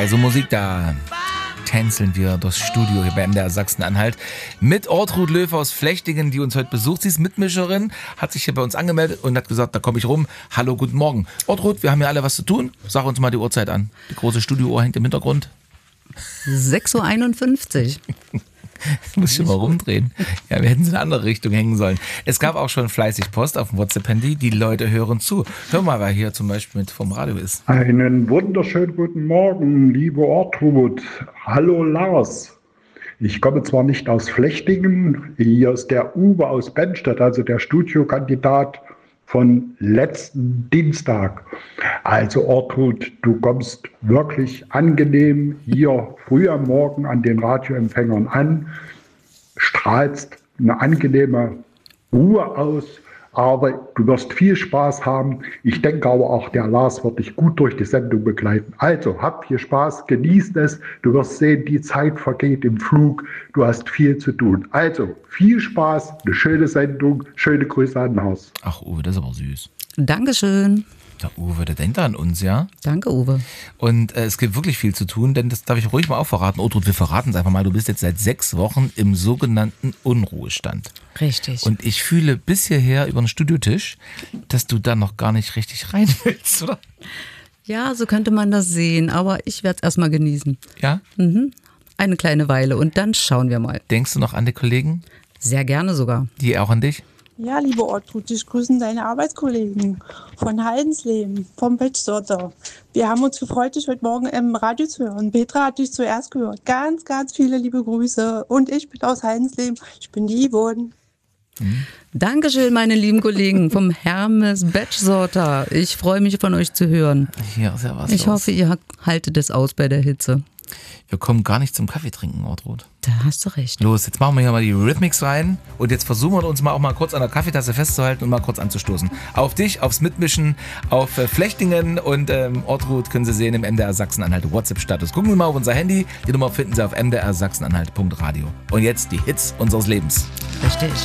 Also Musik da. Tänzeln wir durchs Studio hier bei MDR Sachsen-Anhalt mit Ortrud Löw aus Flechtingen, die uns heute besucht. Sie ist Mitmischerin, hat sich hier bei uns angemeldet und hat gesagt, da komme ich rum. Hallo, guten Morgen. Ortrud, wir haben ja alle was zu tun. Sag uns mal die Uhrzeit an. Die große Studiouhr hängt im Hintergrund. 6.51 Uhr. Muss ich mal rumdrehen. Ja, wir hätten es in eine andere Richtung hängen sollen. Es gab auch schon fleißig Post auf dem WhatsApp-Handy. Die Leute hören zu. Hör mal, wer hier zum Beispiel mit vom Radio ist. Einen wunderschönen guten Morgen, liebe Ortrud. Hallo Lars. Ich komme zwar nicht aus Flechtingen, hier ist der Uwe aus Bennstedt, also der Studiokandidat von letzten Dienstag. Also Ortrud, du kommst wirklich angenehm hier früh am Morgen an den Radioempfängern an, strahlst eine angenehme Ruhe aus, aber du wirst viel Spaß haben. Ich denke aber auch, der Lars wird dich gut durch die Sendung begleiten. Also, hab viel Spaß, genießt es. Du wirst sehen, die Zeit vergeht im Flug. Du hast viel zu tun. Also, viel Spaß, eine schöne Sendung. Schöne Grüße an den Haus. Ach, Uwe, das ist aber süß. Dankeschön. Der Uwe, der denkt an uns, ja? Danke, Uwe. Und es gibt wirklich viel zu tun, denn das darf ich ruhig mal auch verraten. Ortrud, wir verraten es einfach mal. Du bist jetzt seit 6 Wochen im sogenannten Unruhestand. Richtig. Und ich fühle bis hierher über den Studiotisch, dass du da noch gar nicht richtig rein willst, oder? Ja, so könnte man das sehen, aber ich werde es erstmal genießen. Ja? Eine kleine Weile und dann schauen wir mal. Denkst du noch an die Kollegen? Sehr gerne sogar. Die auch an dich? Ja, liebe Ortrud, dich grüßen deine Arbeitskollegen von Haldensleben, vom Batchsorter. Wir haben uns gefreut, dich heute Morgen im Radio zu hören. Petra hat dich zuerst gehört. Ganz, ganz viele liebe Grüße. Und ich bin aus Haldensleben. Ich bin die Yvonne. Dankeschön, meine lieben Kollegen vom Hermes Batchsorter. Ich freue mich, von euch zu hören. Hier ist ja was Ich los. hoffe, ihr haltet es aus bei der Hitze. Wir kommen gar nicht zum Kaffee trinken, Ortrud. Da hast du recht. Los, jetzt machen wir hier mal die Rhythmics rein und jetzt versuchen wir uns mal auch mal kurz an der Kaffeetasse festzuhalten und mal kurz anzustoßen. Auf dich, aufs Mitmischen, auf Flechtingen und Ortrud können Sie sehen im MDR Sachsen-Anhalt WhatsApp-Status. Gucken Sie mal auf unser Handy, die Nummer finden Sie auf mdrsachsenanhalt.radio. Und jetzt die Hits unseres Lebens. Richtig.